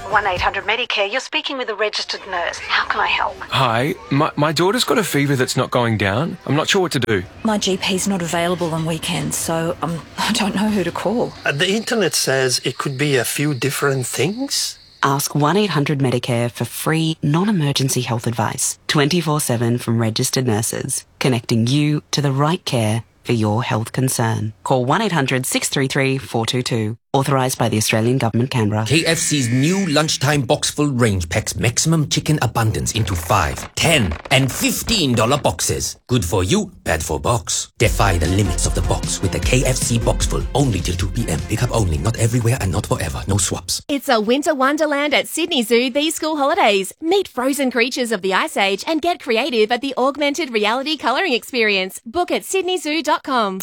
1-800-Medicare, you're speaking with a registered nurse. How can I help? Hi, my daughter's got a fever that's not going down. I'm not sure what to do. My GP's not available on weekends, so I don't know who to call. The internet says it could be a few different things. Ask 1-800-Medicare for free, non-emergency health advice, 24/7 from registered nurses, connecting you to the right care for your health concern. Call 1-800-633-422. Authorised by the Australian Government, Canberra. KFC's new lunchtime box full range packs maximum chicken abundance into 5, 10 and $15 boxes. Good for you, bad for box. Defy the limits of the box with the KFC box full. Only till 2 p.m. Pick up only, not everywhere and not forever. No swaps. It's a winter wonderland at Sydney Zoo these school holidays. Meet frozen creatures of the Ice Age and get creative at the augmented reality colouring experience. Book at sydneyzoo.com.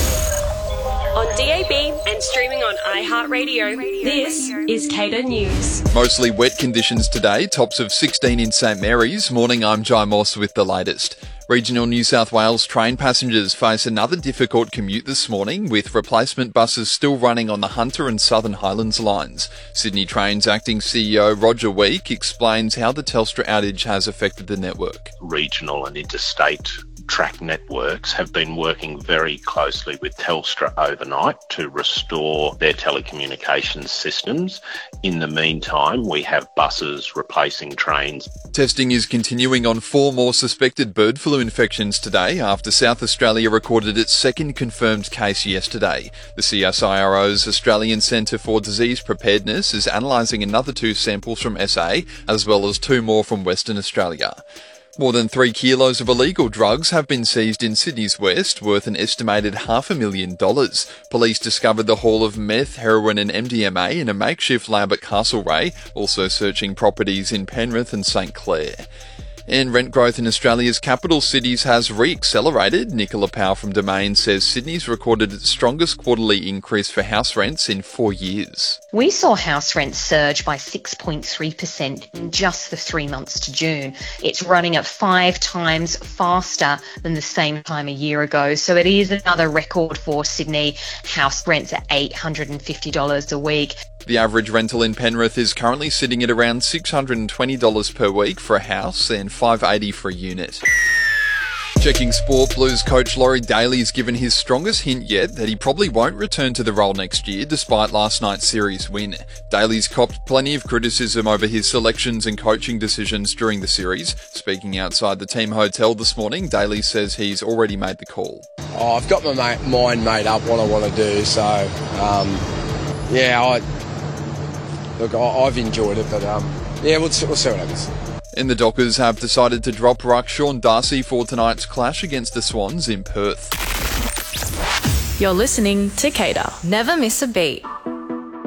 On DAB and streaming on iHeartRadio, this is Cater News. Mostly wet conditions today, tops of 16 in St Mary's. Morning, I'm Jai Moss with the latest. Regional New South Wales train passengers face another difficult commute this morning, with replacement buses still running on the Hunter and Southern Highlands lines. Sydney Trains acting CEO Roger Week explains how the Telstra outage has affected the network. Regional and interstate track networks have been working very closely with Telstra overnight to restore their telecommunications systems. In the meantime, we have buses replacing trains. Testing is continuing on 4 more suspected bird flu infections today after South Australia recorded its second confirmed case yesterday. The CSIRO's Australian Centre for Disease Preparedness is analysing another 2 samples from SA, as well as 2 more from Western Australia. More than 3 kilos of illegal drugs have been seized in Sydney's west, worth an estimated $500,000. Police discovered the haul of meth, heroin and MDMA in a makeshift lab at Castlereagh, also searching properties in Penrith and St Clair. And rent growth in Australia's capital cities has re-accelerated. Nicola Powell from Domain says Sydney's recorded its strongest quarterly increase for house rents in 4 years. We saw house rents surge by 6.3% in just the 3 months to June. It's running at 5 times faster than the same time a year ago. So it is another record for Sydney. House rents at $850 a week. The average rental in Penrith is currently sitting at around $620 per week for a house and $580 for a unit. Checking sport, Blues coach Laurie Daley's given his strongest hint yet that he probably won't return to the role next year despite last night's series win. Daley's copped plenty of criticism over his selections and coaching decisions during the series. Speaking outside the team hotel this morning, Daley says he's already made the call. I've got my mind made up what I want to do, so I've enjoyed it, but we'll see what happens. And the Dockers have decided to drop ruck Sean Darcy for tonight's clash against the Swans in Perth. You're listening to Cater. Never miss a beat.